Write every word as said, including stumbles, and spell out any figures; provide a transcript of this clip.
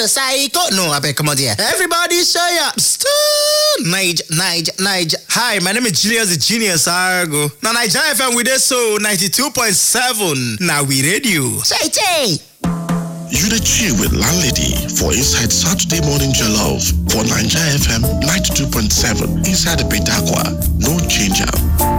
psycho. No, I beg, come on here. Everybody show up. Niger, Niger, Niger. Hi, my name is Julius the Genius Argo. Now Niger F M with this so ninety-two point seven. Now we radio. Say, say. You the chill with Landlady for Inside Saturday Morning Jollof for Niger F M ninety-two point seven inside the Petakwa. No change up.